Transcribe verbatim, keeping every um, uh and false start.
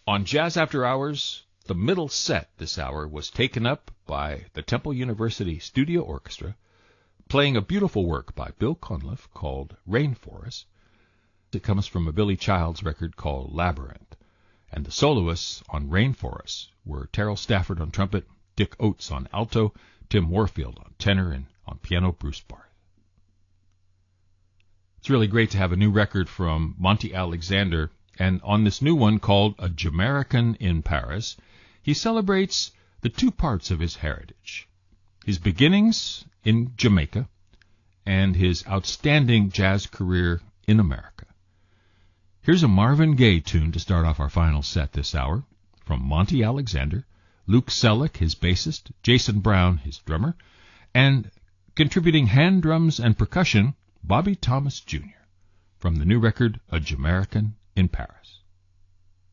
On Jazz After Hours, the middle set this hour was taken up by the Temple University Studio Orchestra, playing a beautiful work by Bill Cunliffe called Rainforest. It comes from a Billy Childs record called Labyrinth, and the soloists on Rainforest were Terrell Stafford on trumpet, Dick Oates on alto, Tim Warfield on tenor, and on piano Bruce Barth. It's really great to have a new record from Monty Alexander, and on this new one called A Jamaican in Paris, he celebrates the two parts of his heritage, his beginnings in Jamaica and his outstanding jazz career in America. Here's a Marvin Gaye tune to start off our final set this hour from Monty Alexander, Luke Selleck, his bassist, Jason Brown, his drummer, and contributing hand drums and percussion, Bobby Thomas Junior from the new record A Jamaican in Paris.